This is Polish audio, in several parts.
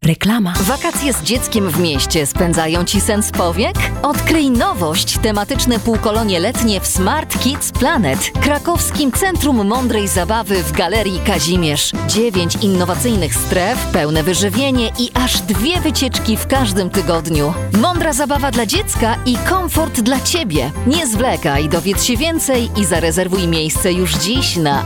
Reklama. Wakacje z dzieckiem w mieście spędzają Ci sens powiek? Odkryj nowość, tematyczne półkolonie letnie w Smart Kids Planet, krakowskim Centrum Mądrej Zabawy w Galerii Kazimierz. 9 innowacyjnych stref, pełne wyżywienie i aż 2 wycieczki w każdym tygodniu. Mądra zabawa dla dziecka i komfort dla Ciebie. Nie zwlekaj, dowiedz się więcej i zarezerwuj miejsce już dziś na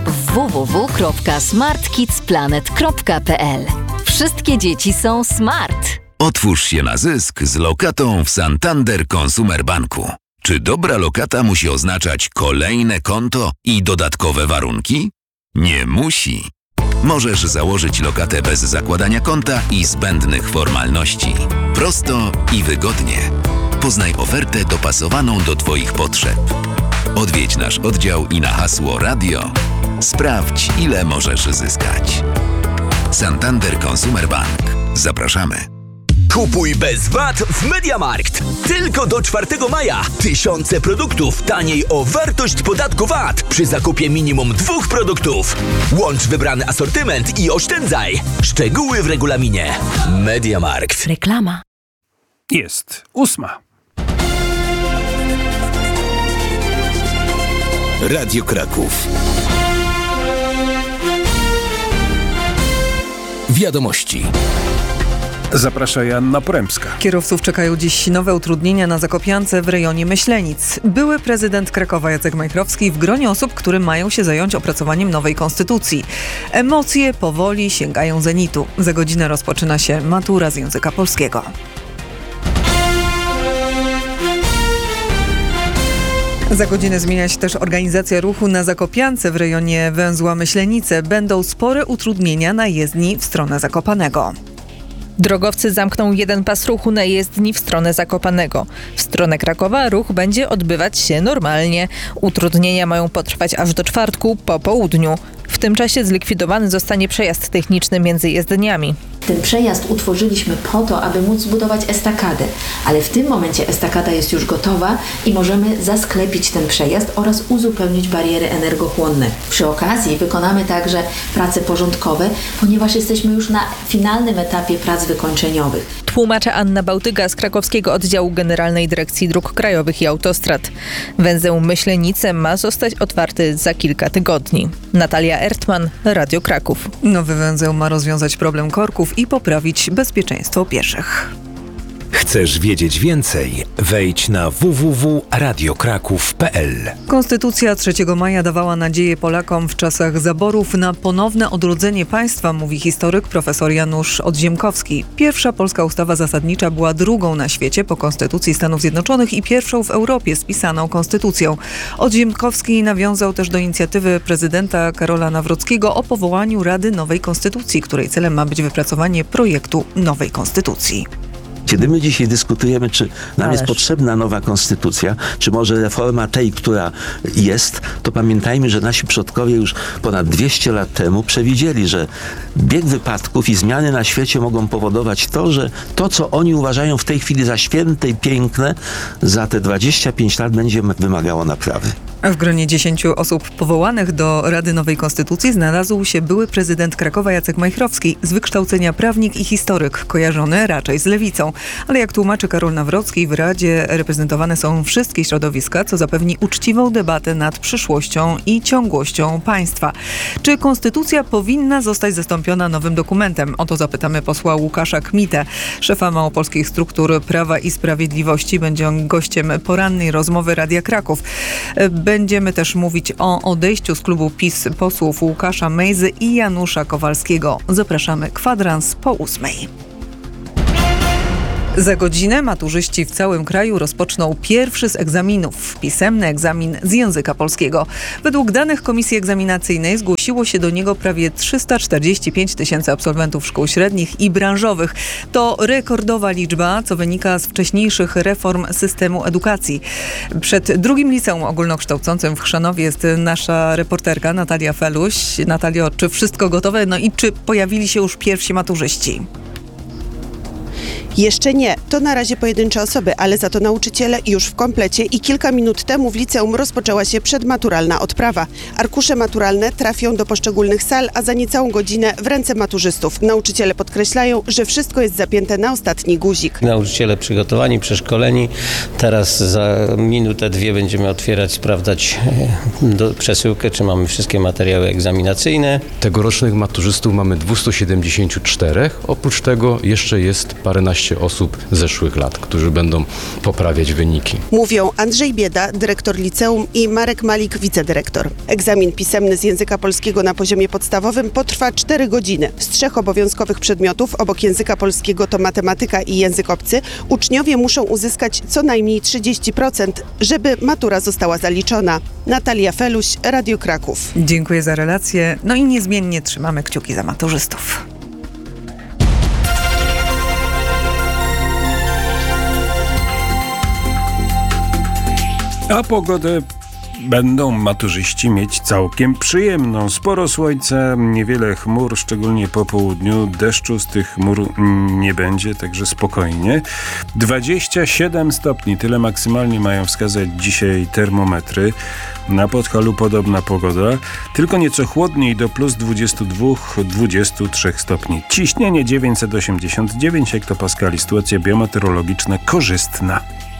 www.smartkidsplanet.pl. Wszystkie dzieci są smart. Otwórz się na zysk z lokatą w Santander Consumer Banku. Czy dobra lokata musi oznaczać kolejne konto i dodatkowe warunki? Nie musi. Możesz założyć lokatę bez zakładania konta i zbędnych formalności. Prosto i wygodnie. Poznaj ofertę dopasowaną do Twoich potrzeb. Odwiedź nasz oddział i na hasło radio sprawdź, ile możesz zyskać. Santander Consumer Bank. Zapraszamy. Kupuj bez VAT w MediaMarkt. Tylko do 4 maja. Tysiące produktów taniej o wartość podatku VAT przy zakupie minimum 2 produktów. Łącz wybrany asortyment i oszczędzaj. Szczegóły w regulaminie. MediaMarkt. Reklama. Jest 8. Radio Kraków. Wiadomości. Zaprasza Joanna Poremska. Kierowców czekają dziś nowe utrudnienia na Zakopiance w rejonie Myślenic. Były prezydent Krakowa Jacek Majchrowski w gronie osób, które mają się zająć opracowaniem nowej konstytucji. Emocje powoli sięgają zenitu. Za godzinę rozpoczyna się matura z języka polskiego. Za godzinę zmienia się też organizacja ruchu na Zakopiance w rejonie węzła Myślenice. Będą spore utrudnienia na jezdni w stronę Zakopanego. Drogowcy zamkną jeden pas ruchu na jezdni w stronę Zakopanego. W stronę Krakowa ruch będzie odbywać się normalnie. Utrudnienia mają potrwać aż do czwartku po południu. W tym czasie zlikwidowany zostanie przejazd techniczny między jezdniami. Ten przejazd utworzyliśmy po to, aby móc zbudować estakadę, ale w tym momencie estakada jest już gotowa i możemy zasklepić ten przejazd oraz uzupełnić bariery energochłonne. Przy okazji wykonamy także prace porządkowe, ponieważ jesteśmy już na finalnym etapie prac wykończeniowych. Tłumaczy Anna Bałtyga z krakowskiego oddziału Generalnej Dyrekcji Dróg Krajowych i Autostrad. Węzeł Myślenice ma zostać otwarty za kilka tygodni. Natalia Ertman, Radio Kraków. Nowy węzeł ma rozwiązać problem korków i poprawić bezpieczeństwo pieszych. Chcesz wiedzieć więcej? Wejdź na www.radiokraków.pl. Konstytucja 3 maja dawała nadzieję Polakom w czasach zaborów na ponowne odrodzenie państwa, mówi historyk profesor Janusz Odziemkowski. Pierwsza polska ustawa zasadnicza była drugą na świecie po Konstytucji Stanów Zjednoczonych i pierwszą w Europie spisaną konstytucją. Odziemkowski nawiązał też do inicjatywy prezydenta Karola Nawrockiego o powołaniu Rady Nowej Konstytucji, której celem ma być wypracowanie projektu nowej konstytucji. Kiedy my dzisiaj dyskutujemy, czy nam jest potrzebna nowa konstytucja, czy może reforma tej, która jest, to pamiętajmy, że nasi przodkowie już ponad 200 lat temu przewidzieli, że bieg wypadków i zmiany na świecie mogą powodować to, że to, co oni uważają w tej chwili za święte i piękne, za te 25 lat będzie wymagało naprawy. W gronie 10 osób powołanych do Rady Nowej Konstytucji znalazł się były prezydent Krakowa Jacek Majchrowski, z wykształcenia prawnik i historyk, kojarzony raczej z lewicą. Ale jak tłumaczy Karol Nawrocki, w Radzie reprezentowane są wszystkie środowiska, co zapewni uczciwą debatę nad przyszłością i ciągłością państwa. Czy konstytucja powinna zostać zastąpiona nowym dokumentem? O to zapytamy posła Łukasza Kmitę, szefa Małopolskich Struktur Prawa i Sprawiedliwości. Będzie on gościem porannej rozmowy Radia Kraków. Będziemy też mówić o odejściu z klubu PiS posłów Łukasza Mejzy i Janusza Kowalskiego. Zapraszamy kwadrans po 8. Za godzinę maturzyści w całym kraju rozpoczną pierwszy z egzaminów, pisemny egzamin z języka polskiego. Według danych Komisji Egzaminacyjnej zgłosiło się do niego prawie 345 tysięcy absolwentów szkół średnich i branżowych. To rekordowa liczba, co wynika z wcześniejszych reform systemu edukacji. Przed drugim liceum ogólnokształcącym w Chrzanowie jest nasza reporterka Natalia Feluś. Natalio, czy wszystko gotowe? No i czy pojawili się już pierwsi maturzyści? Jeszcze nie, to na razie pojedyncze osoby, ale za to nauczyciele już w komplecie i kilka minut temu w liceum rozpoczęła się przedmaturalna odprawa. Arkusze maturalne trafią do poszczególnych sal, a za niecałą godzinę w ręce maturzystów. Nauczyciele podkreślają, że wszystko jest zapięte na ostatni guzik. Nauczyciele przygotowani, przeszkoleni. Teraz za minutę, dwie będziemy otwierać, sprawdzać przesyłkę, czy mamy wszystkie materiały egzaminacyjne. Tegorocznych maturzystów mamy 274. Oprócz tego jeszcze jest paręnaście osób z zeszłych lat, którzy będą poprawiać wyniki. Mówią Andrzej Bieda, dyrektor liceum, i Marek Malik, wicedyrektor. Egzamin pisemny z języka polskiego na poziomie podstawowym potrwa 4 godziny. Z 3 obowiązkowych przedmiotów, obok języka polskiego, to matematyka i język obcy, uczniowie muszą uzyskać co najmniej 30%, żeby matura została zaliczona. Natalia Feluś, Radio Kraków. Dziękuję za relację. No i niezmiennie trzymamy kciuki za maturzystów. A pogodę będą maturzyści mieć całkiem przyjemną. Sporo słońca, niewiele chmur, szczególnie po południu. Deszczu z tych chmur nie będzie, także spokojnie. 27 stopni, tyle maksymalnie mają wskazać dzisiaj termometry. Na Podhalu podobna pogoda, tylko nieco chłodniej, do plus 22-23 stopni. Ciśnienie 989 hektopaskali, sytuacja biometeorologiczna korzystna.